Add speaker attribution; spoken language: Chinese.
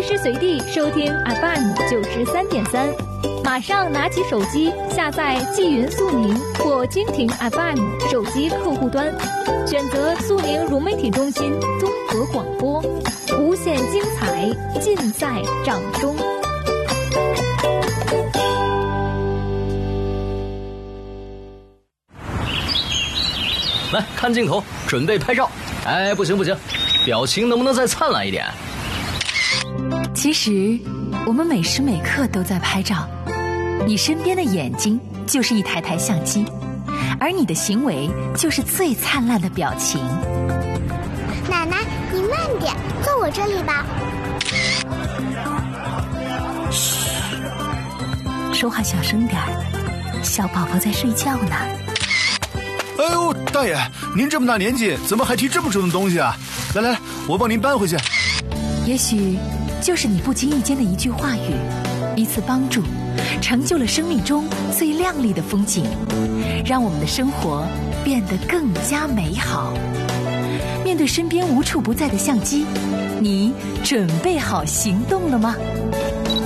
Speaker 1: 时随地收听 FM93.3，马上拿起手机下载纪云速宁或蜻蜓 FM 手机客户端，选择速宁融媒体中心综合广播，无限精彩尽在掌中。
Speaker 2: 来看镜头，准备拍照。哎，不行，表情能不能再灿烂一点？
Speaker 3: 其实我们每时每刻都在拍照，你身边的眼睛就是一台台相机，而你的行为就是最灿烂的表情。
Speaker 4: 奶奶，你慢点，坐我这里吧。
Speaker 3: 嘘，说话小声点儿，小宝宝在睡觉呢。
Speaker 5: 哎呦，大爷，您这么大年纪，怎么还提这么重的东西啊？来，我帮您搬回去。
Speaker 3: 也许就是你不经意间的一句话语，一次帮助，成就了生命中最亮丽的风景，让我们的生活变得更加美好。面对身边无处不在的相机，你准备好行动了吗？